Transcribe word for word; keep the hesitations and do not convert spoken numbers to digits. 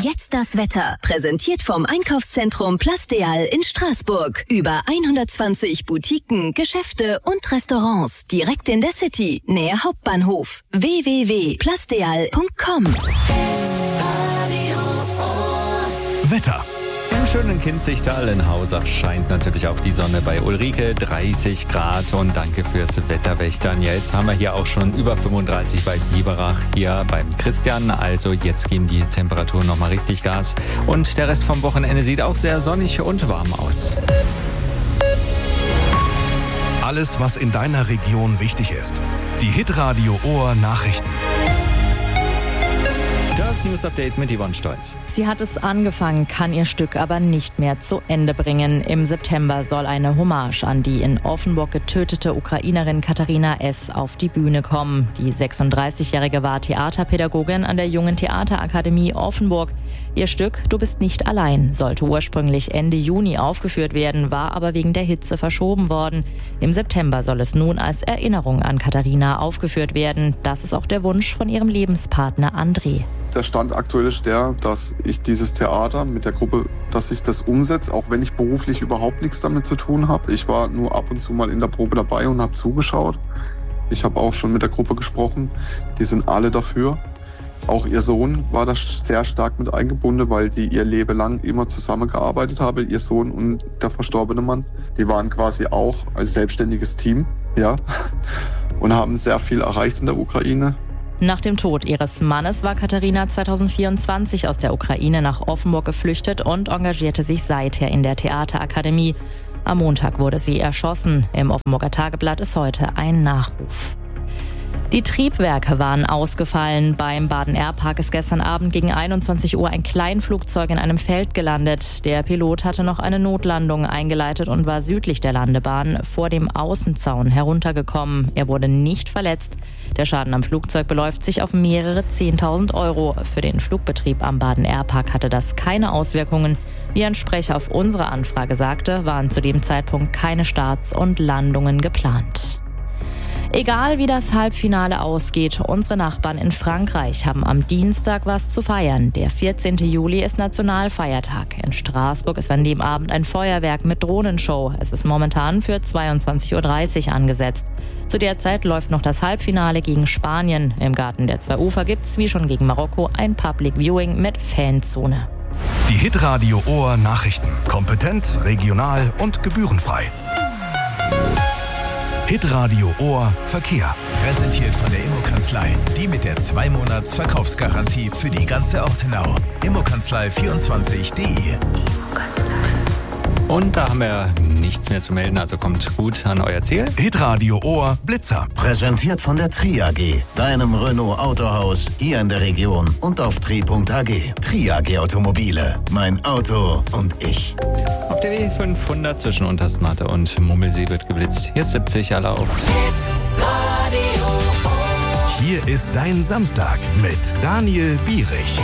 Jetzt das Wetter. Präsentiert vom Einkaufszentrum Plasteal in Straßburg. Über hundertzwanzig Boutiquen, Geschäfte und Restaurants. Direkt in der City, nähe Hauptbahnhof. w w w punkt plasteal punkt com. Wetter. Im schönen Kinzigtal in Hausach scheint natürlich auch die Sonne bei Ulrike, dreißig Grad, und danke fürs Wetterwächtern. Jetzt haben wir hier auch schon über fünfunddreißig bei Biberach, hier beim Christian, also jetzt geben die Temperaturen nochmal richtig Gas und der Rest vom Wochenende sieht auch sehr sonnig und warm aus. Alles, was in deiner Region wichtig ist. Die Hitradio Ohr Nachrichten. Das News-Update mit Yvonne Stolz. Sie hat es angefangen, kann ihr Stück aber nicht mehr zu Ende bringen. Im September soll eine Hommage an die in Offenburg getötete Ukrainerin Katharina S. auf die Bühne kommen. Die sechsunddreißigjährige war Theaterpädagogin an der Jungen Theaterakademie Offenburg. Ihr Stück Du bist nicht allein sollte ursprünglich Ende Juni aufgeführt werden, war aber wegen der Hitze verschoben worden. Im September soll es nun als Erinnerung an Katharina aufgeführt werden. Das ist auch der Wunsch von ihrem Lebenspartner André. Der Stand aktuell ist der, dass ich dieses Theater mit der Gruppe, dass ich das umsetze, auch wenn ich beruflich überhaupt nichts damit zu tun habe. Ich war nur ab und zu mal in der Probe dabei und habe zugeschaut. Ich habe auch schon mit der Gruppe gesprochen. Die sind alle dafür. Auch ihr Sohn war da sehr stark mit eingebunden, weil die ihr Leben lang immer zusammengearbeitet haben, ihr Sohn und der verstorbene Mann. Die waren quasi auch als selbstständiges Team, ja, und haben sehr viel erreicht in der Ukraine. Nach dem Tod ihres Mannes war Katharina zweitausendvierundzwanzig aus der Ukraine nach Offenburg geflüchtet und engagierte sich seither in der Theaterakademie. Am Montag wurde sie erschossen. Im Offenburger Tageblatt ist heute ein Nachruf. Die Triebwerke waren ausgefallen. Beim Baden-Air-Park ist gestern Abend gegen einundzwanzig Uhr ein Kleinflugzeug in einem Feld gelandet. Der Pilot hatte noch eine Notlandung eingeleitet und war südlich der Landebahn vor dem Außenzaun heruntergekommen. Er wurde nicht verletzt. Der Schaden am Flugzeug beläuft sich auf mehrere zehntausend Euro. Für den Flugbetrieb am Baden-Air-Park hatte das keine Auswirkungen. Wie ein Sprecher auf unsere Anfrage sagte, waren zu dem Zeitpunkt keine Starts und Landungen geplant. Egal wie das Halbfinale ausgeht, unsere Nachbarn in Frankreich haben am Dienstag was zu feiern. Der vierzehnten Juli ist Nationalfeiertag. In Straßburg ist an dem Abend ein Feuerwerk mit Drohnenshow. Es ist momentan für zweiundzwanzig Uhr dreißig angesetzt. Zu der Zeit läuft noch das Halbfinale gegen Spanien. Im Garten der zwei Ufer gibt's wie schon gegen Marokko ein Public Viewing mit Fanzone. Die Hitradio Ohr Nachrichten. Kompetent, regional und gebührenfrei. Hitradio Ohr Verkehr. Präsentiert von der Immokanzlei. Die mit der zwei Monats Verkaufsgarantie für die ganze Ortenau. immokanzlei vierundzwanzig punkt de. Und da haben wir nichts mehr zu melden, also kommt gut an euer Ziel. Hitradio Ohr Blitzer. Präsentiert von der Tri A G, deinem Renault Autohaus hier in der Region und auf tri punkt a g. Tri A G Automobile, mein Auto und ich. Auf der W fünfhundert zwischen Untersmatte und Mummelsee wird geblitzt. Hier ist siebzig erlaubt. Hier ist dein Samstag mit Daniel Bierich.